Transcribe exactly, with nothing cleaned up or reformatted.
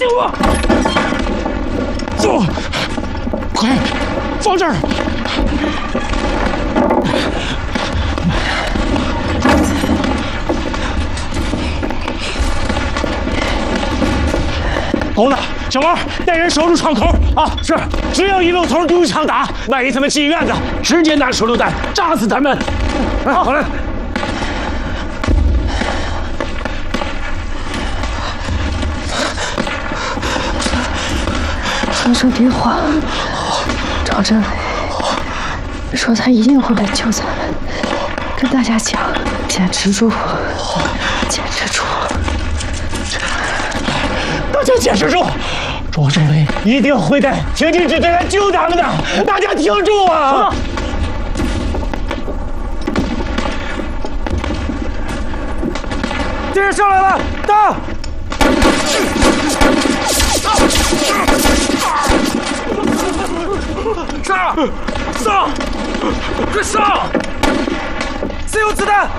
救我！ 走，快，放这儿！猴子，小王，带人守住窗口啊！是，只要一露头就用枪打，万一他们进院子，直接拿手榴弹炸死他们。哎，好嘞。 说声别慌，找政委说他一定会来救咱们，跟大家讲，坚持住，坚持住， 大家坚持住，周政委一定会在挺进支队来救咱们的，大家挺住啊！ 敌人上来了，到！ 上！上！快上！谁有子弹？